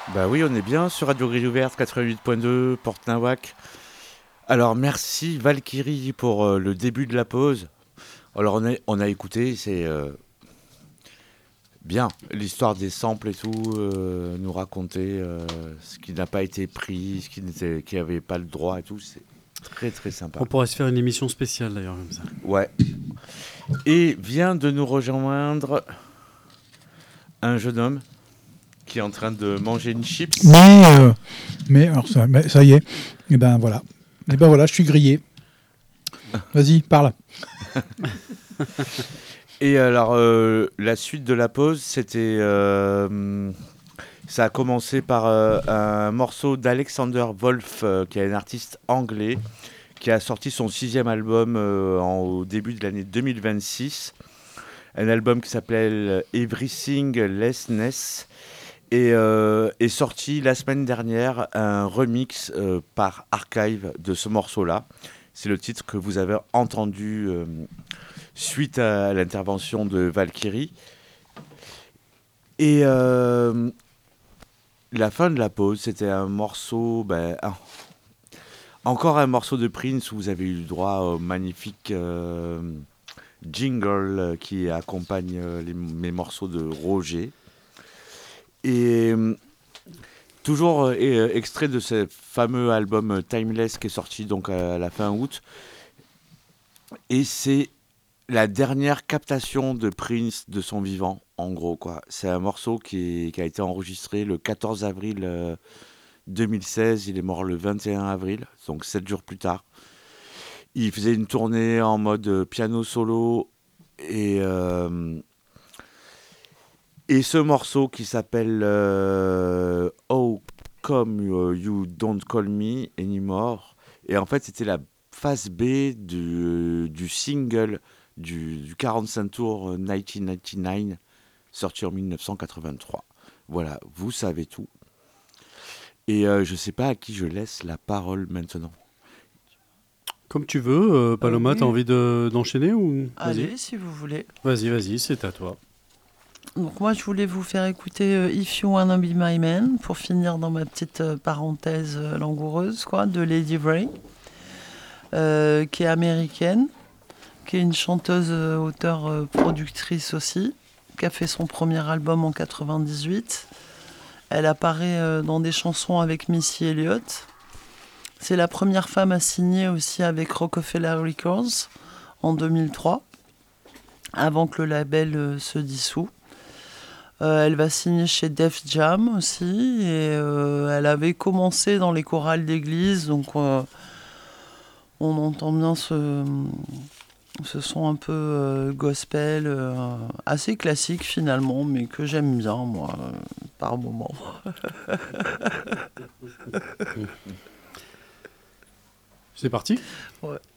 Bah oui, on est bien sur Radio Grille Ouverte 88.2, Porte Nawak. Alors merci Valkyrie pour le début de la pause. Alors on a écouté, c'est bien l'histoire des samples et tout, nous raconter ce qui n'a pas été pris, qui n'avait pas le droit et tout, c'est très très sympa. On pourrait se faire une émission spéciale d'ailleurs comme ça. Ouais. Et vient de nous rejoindre un jeune homme qui est en train de manger une chips. Mais alors ça y est. Et ben voilà. Je suis grillé. Vas-y, parle. Et alors, la suite de la pause, c'était... ça a commencé par un morceau d'Alexander Wolf, qui est un artiste anglais, qui a sorti son 6e album au début de l'année 2026. Un album qui s'appelle Everything Lessness. Et est sorti la semaine dernière un remix par Archive de ce morceau-là. C'est le titre que vous avez entendu suite à l'intervention de Valkyrie. Et la fin de la pause, c'était un morceau... encore un morceau de Prince où vous avez eu le droit au magnifique jingle qui accompagne mes morceaux de Roger. Et toujours extrait de ce fameux album Timeless qui est sorti donc à la fin août. Et c'est la dernière captation de Prince de son vivant, en gros, quoi. C'est un morceau qui a été enregistré le 14 avril 2016. Il est mort le 21 avril, donc 7 jours plus tard. Il faisait une tournée en mode piano solo et ce morceau qui s'appelle How Come You Don't Call Me Anymore. Et en fait, c'était la face B du single du 45 tours 1999, sorti en 1983. Voilà, vous savez tout. Et je ne sais pas à qui je laisse la parole maintenant. Comme tu veux, Paloma, oui. t'as envie d'enchaîner ou... Allez, Vas-y. si vous voulez. Vas-y, c'est à toi. Donc moi, je voulais vous faire écouter If You Wanna Be My Man, pour finir dans ma petite parenthèse langoureuse, quoi, de Lady Wray, qui est américaine, qui est une chanteuse, auteure, productrice aussi, qui a fait son premier album en 98. Elle apparaît dans des chansons avec Missy Elliott. C'est la première femme à signer aussi avec Rockefeller Records en 2003, avant que le label se dissout. Elle va signer chez Def Jam aussi, et elle avait commencé dans les chorales d'église, donc on entend bien ce son un peu gospel, assez classique finalement, mais que j'aime bien moi, par moments. C'est parti ? Ouais.